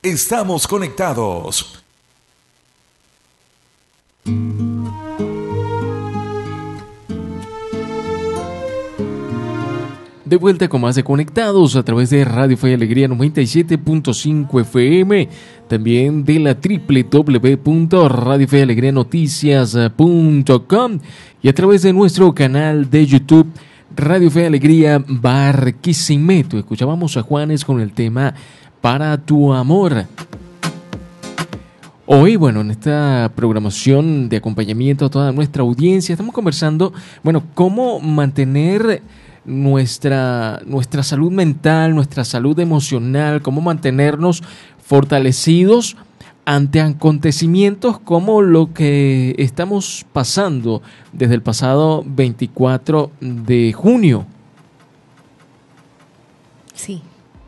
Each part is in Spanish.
Estamos conectados. De vuelta con más de Conectados a través de Radio Fe y Alegría 97.5 FM, también de la www.radiofealegrianoticias.com y a través de nuestro canal de YouTube Radio Fe y Alegría Barquisimeto. Escuchábamos a Juanes con el tema Para tu amor. Hoy, bueno, en esta programación de acompañamiento a toda nuestra audiencia, estamos conversando, bueno, cómo mantener nuestra salud mental, nuestra salud emocional, cómo mantenernos fortalecidos ante acontecimientos como lo que estamos pasando desde el pasado 24 de junio. Sí.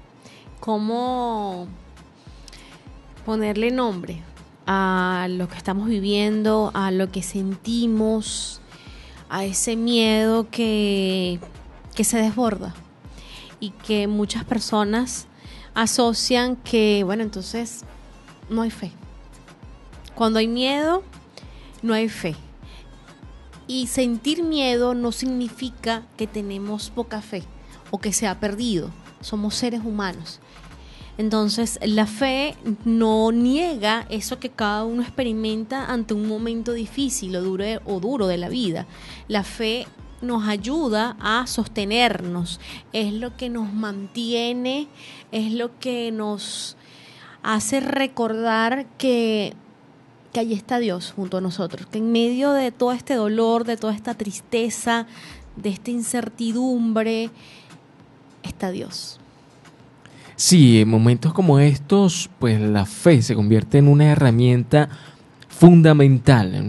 ¿Cómo ponerle nombre a lo que estamos viviendo, a lo que sentimos, a ese miedo que se desborda y que muchas personas asocian que, bueno, entonces no hay fe? Cuando hay miedo, no hay fe. Y sentir miedo no significa que tenemos poca fe o que se ha perdido. Somos seres humanos. Entonces, la fe no niega eso que cada uno experimenta ante un momento difícil o duro de la vida. La fe nos ayuda a sostenernos, es lo que nos mantiene, es lo que nos hace recordar que allí está Dios junto a nosotros, que en medio de todo este dolor, de toda esta tristeza, de esta incertidumbre, está Dios. Sí, en momentos como estos, pues la fe se convierte en una herramienta fundamental,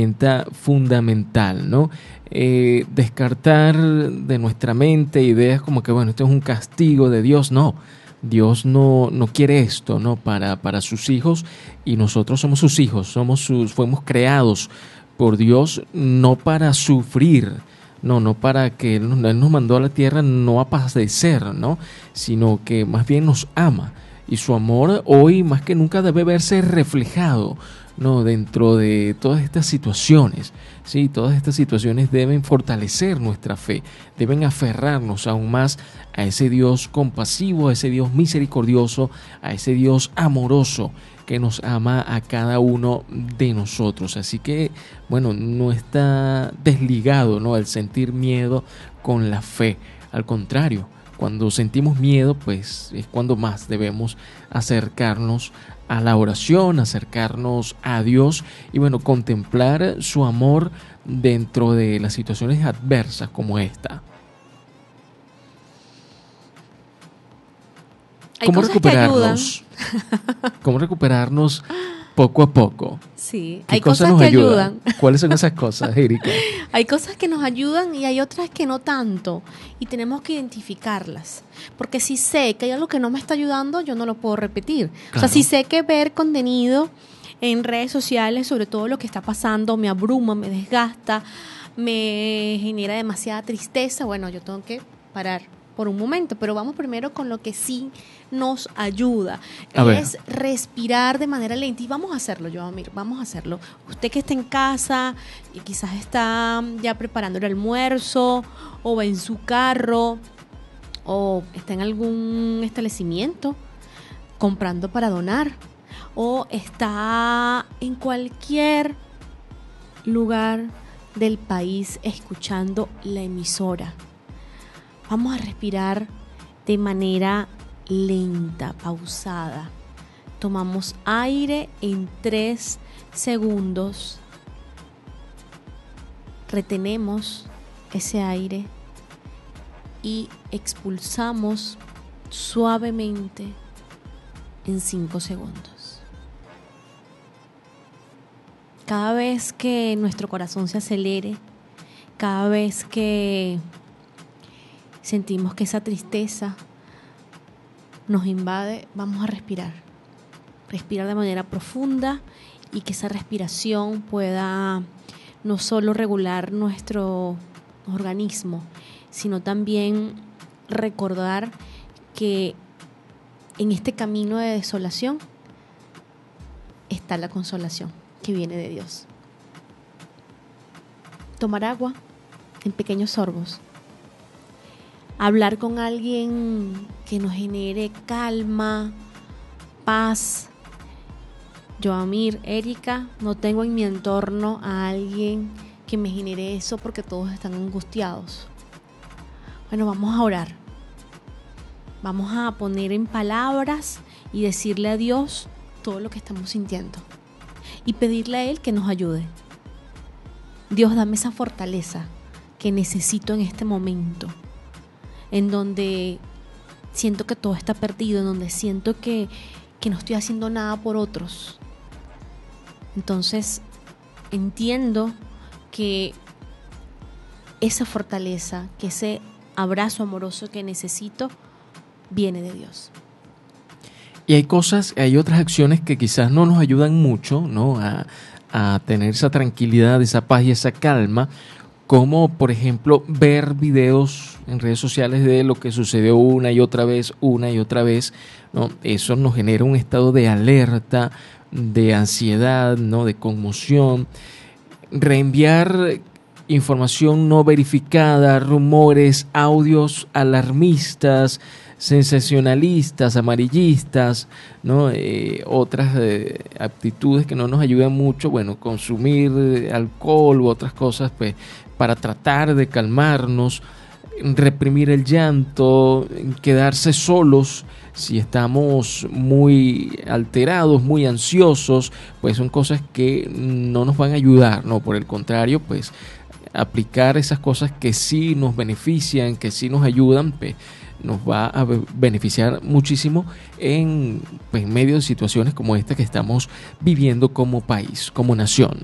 ¿no? Descartar de nuestra mente ideas como que, bueno, esto es un castigo de Dios. No, Dios no quiere esto, ¿no? Para sus hijos, y nosotros somos sus hijos, fuimos creados por Dios no para sufrir, no para que Él nos mandó a la tierra no a padecer, ¿no? Sino que más bien nos ama, y su amor hoy más que nunca debe verse reflejado, ¿no? Dentro de todas estas situaciones. Sí, todas estas situaciones deben fortalecer nuestra fe, deben aferrarnos aún más a ese Dios compasivo, a ese Dios misericordioso, a ese Dios amoroso que nos ama a cada uno de nosotros. Así que, bueno, no está desligado, ¿no?, el sentir miedo con la fe. Al contrario, cuando sentimos miedo, pues es cuando más debemos acercarnos a la oración, acercarnos a Dios y, bueno, contemplar su amor dentro de las situaciones adversas como esta. ¿Cómo recuperarnos? ¿Cómo recuperarnos poco a poco? Sí, ¿Qué hay cosas que ayudan. ¿Cuáles son esas cosas, Erika? Hay cosas que nos ayudan y hay otras que no tanto, y tenemos que identificarlas, porque si sé que hay algo que no me está ayudando, yo no lo puedo repetir. Claro. O sea, si sé que ver contenido en redes sociales sobre todo lo que está pasando me abruma, me desgasta, me genera demasiada tristeza, bueno, yo tengo que parar por un momento, pero vamos primero con lo que sí nos ayuda. Es respirar de manera lenta, y vamos a hacerlo, Joamir, vamos a hacerlo. Usted que está en casa y quizás está ya preparando el almuerzo, o va en su carro, o está en algún establecimiento comprando para donar, o está en cualquier lugar del país escuchando la emisora. Vamos a respirar de manera lenta, pausada. Tomamos aire en 3 segundos. Retenemos ese aire y expulsamos suavemente en 5 segundos. Cada vez que nuestro corazón se acelere, cada vez que sentimos que esa tristeza nos invade, vamos a respirar de manera profunda, y que esa respiración pueda no solo regular nuestro organismo, sino también recordar que en este camino de desolación está la consolación que viene de Dios. Tomar agua en pequeños sorbos. Hablar con alguien que nos genere calma, paz. Yoamir, Erika, no tengo en mi entorno a alguien que me genere eso porque todos están angustiados. Bueno, vamos a orar. Vamos a poner en palabras y decirle a Dios todo lo que estamos sintiendo y pedirle a Él que nos ayude. Dios, dame esa fortaleza que necesito en este momento, en donde siento que todo está perdido, en donde siento que no estoy haciendo nada por otros. Entonces, entiendo que esa fortaleza, que ese abrazo amoroso que necesito, viene de Dios. Y hay otras acciones que quizás no nos ayudan mucho, ¿no? A tener esa tranquilidad, esa paz y esa calma, como por ejemplo ver videos en redes sociales de lo que sucedió una y otra vez, ¿no? Eso nos genera un estado de alerta, de ansiedad, ¿no? De conmoción. Reenviar información no verificada, rumores, audios alarmistas, sensacionalistas, amarillistas, ¿no? Otras aptitudes que no nos ayudan mucho, bueno, consumir alcohol u otras cosas, pues, para tratar de calmarnos, reprimir el llanto, quedarse solos si estamos muy alterados, muy ansiosos, pues son cosas que no nos van a ayudar, ¿no? Por el contrario, pues aplicar esas cosas que sí nos benefician, que sí nos ayudan, pues nos va a beneficiar muchísimo en medio de situaciones como esta que estamos viviendo como país, como nación.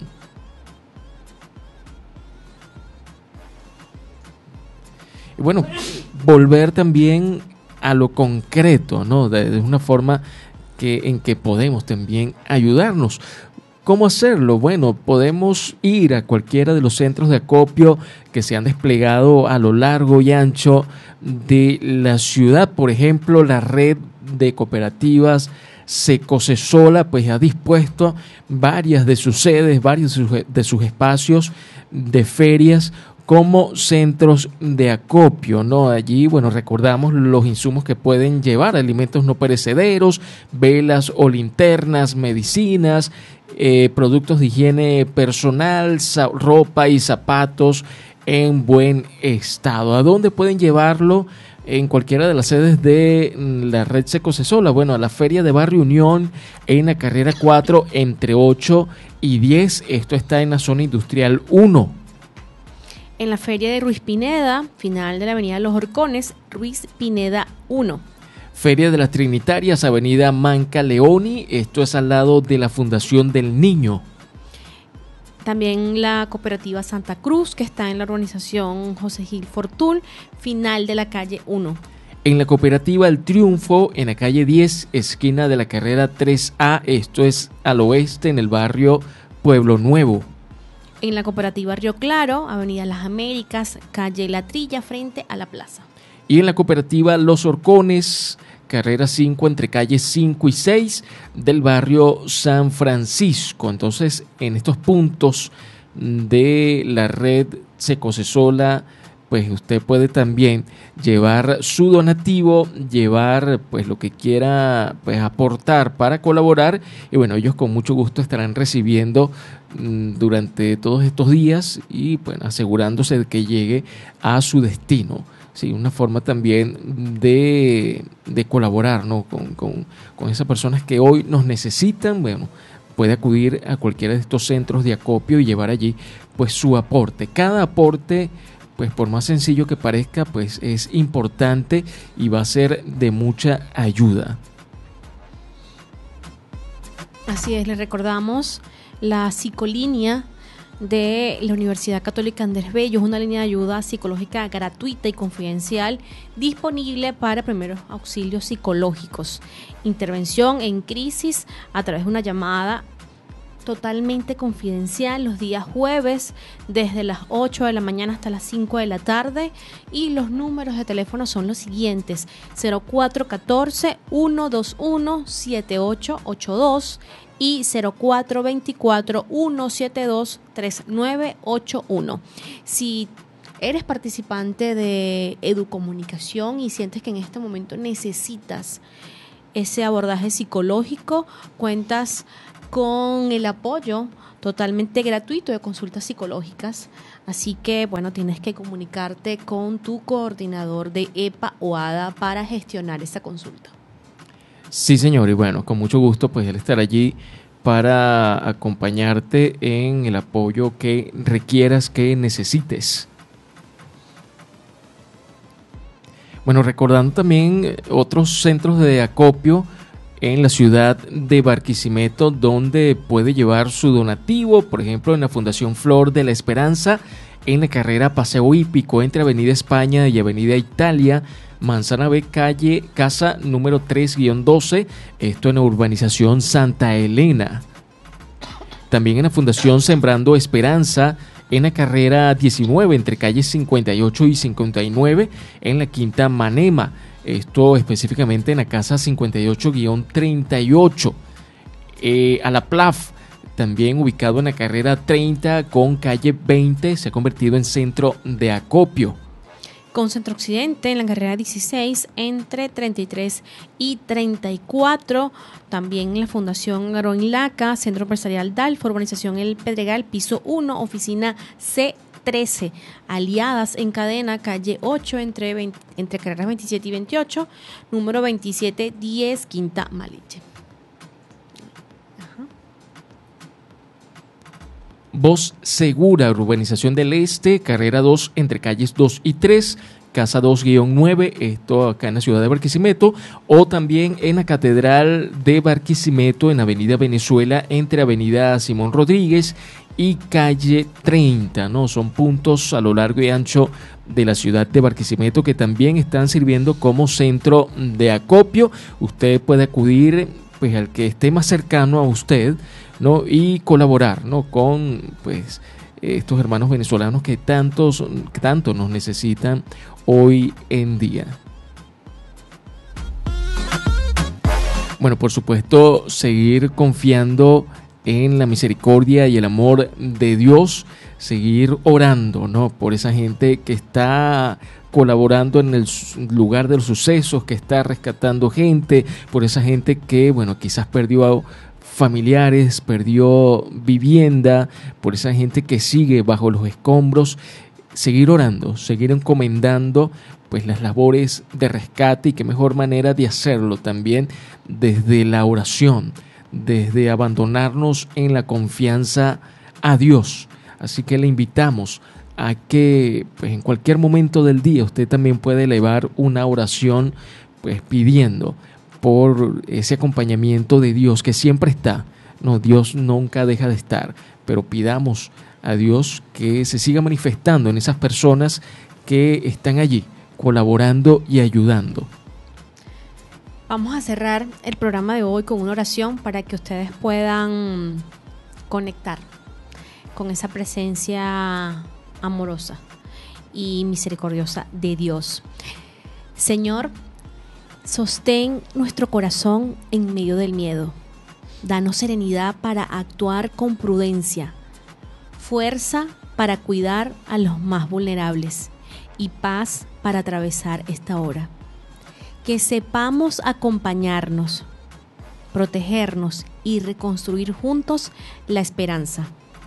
Y bueno, volver también a lo concreto, ¿no? De una forma en que podemos también ayudarnos. ¿Cómo hacerlo? Bueno, podemos ir a cualquiera de los centros de acopio que se han desplegado a lo largo y ancho de la ciudad. Por ejemplo, la red de cooperativas Secosesola pues ha dispuesto varias de sus sedes, varios de sus espacios de ferias como centros de acopio, ¿no? Allí, bueno, recordamos los insumos que pueden llevar: alimentos no perecederos, velas o linternas, medicinas, productos de higiene personal, ropa y zapatos en buen estado. ¿A dónde pueden llevarlo? En cualquiera de las sedes de la red Secosesola. Bueno, a la Feria de Barrio Unión en la carrera 4 entre 8 y 10. Esto está en la zona industrial 1. En la Feria de Ruiz Pineda, final de la avenida Los Horcones, Ruiz Pineda 1. Feria de las Trinitarias, avenida Manca Leoni, esto es al lado de la Fundación del Niño. También la cooperativa Santa Cruz, que está en la urbanización José Gil Fortul, final de la calle 1. En la cooperativa El Triunfo, en la calle 10, esquina de la carrera 3A, esto es al oeste, en el barrio Pueblo Nuevo. En la cooperativa Río Claro, avenida Las Américas, calle La Trilla, frente a la plaza. Y en la cooperativa Los Horcones, carrera 5 entre calles 5 y 6 del barrio San Francisco. Entonces, en estos puntos de la red Secosesola, pues usted puede también llevar su donativo, llevar pues lo que quiera pues aportar para colaborar, y bueno, ellos con mucho gusto estarán recibiendo durante todos estos días y pues asegurándose de que llegue a su destino. Sí, una forma también de colaborar, ¿no? con esas personas que hoy nos necesitan. Bueno, puede acudir a cualquiera de estos centros de acopio y llevar allí pues su aporte. Cada aporte, pues por más sencillo que parezca, pues es importante y va a ser de mucha ayuda. Así es, les recordamos la psicolínea de la Universidad Católica Andrés Bello. Es una línea de ayuda psicológica gratuita y confidencial disponible para primeros auxilios psicológicos, intervención en crisis a través de una llamada totalmente confidencial los días jueves desde las 8 de la mañana hasta las 5 de la tarde, y los números de teléfono son los siguientes: 0414-121-7882 y 0424-172-3981. Si eres participante de Educomunicación y sientes que en este momento necesitas ese abordaje psicológico, cuentas con el apoyo totalmente gratuito de consultas psicológicas. Así que, bueno, tienes que comunicarte con tu coordinador de EPA o ADA para gestionar esta consulta. Sí, señor, y bueno, con mucho gusto pues él estará allí para acompañarte en el apoyo que requieras, que necesites. Bueno, recordando también otros centros de acopio en la ciudad de Barquisimeto, donde puede llevar su donativo, por ejemplo, en la Fundación Flor de la Esperanza, en la carrera Paseo Hípico entre Avenida España y Avenida Italia, Manzana B, calle Casa número 3-12, esto en la urbanización Santa Elena. También en la Fundación Sembrando Esperanza, en la carrera 19 entre calles 58 y 59, en la Quinta Manema, esto específicamente en la casa 58-38. A la PLAF, también ubicado en la carrera 30 con calle 20, se ha convertido en centro de acopio. Con Centro Occidente en la carrera 16 entre 33 y 34, también en la Fundación Aroinlaca, Centro Empresarial Dalfa, Urbanización El Pedregal, piso 1, oficina C13, Aliadas en cadena, calle 8 entre carreras 27 y 28, número 2710, Quinta Maliche. Voz Segura, Urbanización del Este, carrera 2 entre calles 2 y 3, casa 2-9, esto acá en la ciudad de Barquisimeto, o también en la Catedral de Barquisimeto, en Avenida Venezuela, entre Avenida Simón Rodríguez y calle 30, ¿no? Son puntos a lo largo y ancho de la ciudad de Barquisimeto que también están sirviendo como centro de acopio. Usted puede acudir pues al que esté más cercano a usted, ¿no? Y colaborar, ¿no? Con pues estos hermanos venezolanos que tanto nos necesitan hoy en día. Bueno, por supuesto, seguir confiando en la misericordia y el amor de Dios, seguir orando, ¿no? Por esa gente que está colaborando en el lugar de los sucesos, que está rescatando gente, por esa gente que, bueno, quizás perdió familiares, perdió vivienda, por esa gente que sigue bajo los escombros. Seguir orando, seguir encomendando pues las labores de rescate, y qué mejor manera de hacerlo también desde la oración, desde abandonarnos en la confianza a Dios. Así que le invitamos a que pues en cualquier momento del día usted también puede elevar una oración pues pidiendo por ese acompañamiento de Dios que siempre está. No, Dios nunca deja de estar, pero pidamos a Dios que se siga manifestando en esas personas que están allí colaborando y ayudando. Vamos a cerrar el programa de hoy con una oración para que ustedes puedan conectar con esa presencia amorosa y misericordiosa de Dios. Señor, sostén nuestro corazón en medio del miedo. Danos serenidad para actuar con prudencia, fuerza para cuidar a los más vulnerables y paz para atravesar esta hora. Que sepamos acompañarnos, protegernos y reconstruir juntos la esperanza.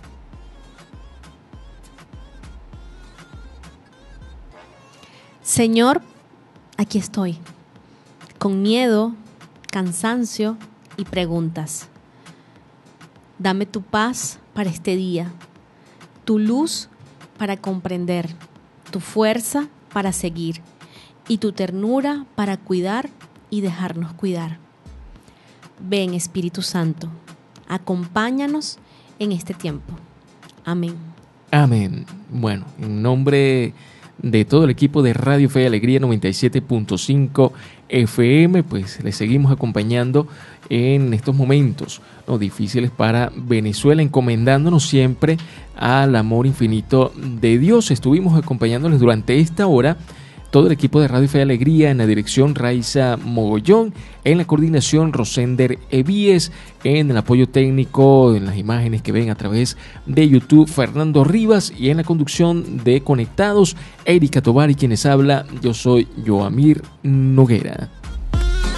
Señor, aquí estoy, con miedo, cansancio y preguntas. Dame tu paz para este día, tu luz para comprender, tu fuerza para seguir y tu ternura para cuidar y dejarnos cuidar. Ven, Espíritu Santo, acompáñanos en este tiempo. Amén. Amén. Bueno, en nombre de todo el equipo de Radio Fe y Alegría 97.5 FM, pues les seguimos acompañando en estos momentos, ¿no?, difíciles para Venezuela, encomendándonos siempre al amor infinito de Dios. Estuvimos acompañándoles durante esta hora todo el equipo de Radio Fe y Alegría, en la dirección Raiza Mogollón, en la coordinación Rosender Evíes, en el apoyo técnico, en las imágenes que ven a través de YouTube, Fernando Rivas, y en la conducción de Conectados, Erika Tovar, y quienes habla, yo soy Yoamir Noguera.